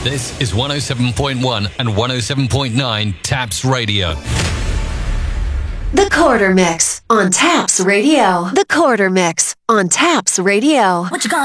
This is 107.1 and 107.9 Taps Radio. The Quarter Mix on Taps Radio. The Quarter Mix on Taps Radio. What you gonna